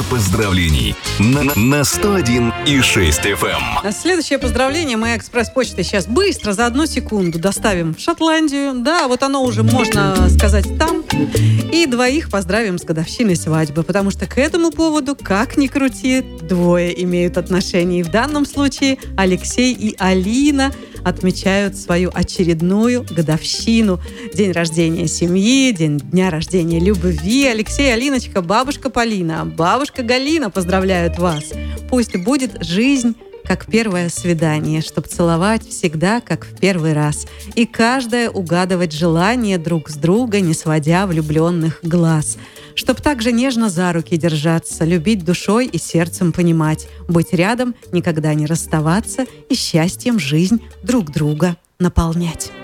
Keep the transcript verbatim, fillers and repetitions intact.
Пора поздравлений на, на сто один и шесть эф эм. Следующее поздравление мы экспресс-почтой сейчас быстро, за одну секунду доставим в Шотландию. Да, вот оно уже, можно сказать, там. И двоих поздравим с годовщиной свадьбы, потому что к этому поводу, как ни крути, двое имеют отношение. И в данном случае Алексей и Алина отмечают свою очередную годовщину. День рождения семьи, день дня рождения любви. Алексей, Алиночка, бабушка Полина, бабушка Галина поздравляют вас. Пусть будет жизнь как первое свидание, чтоб целовать всегда, как в первый раз. И каждое угадывать желание друг с друга, не сводя влюбленных глаз. Чтоб также нежно за руки держаться, любить душой и сердцем понимать, быть рядом, никогда не расставаться и счастьем жизнь друг друга наполнять.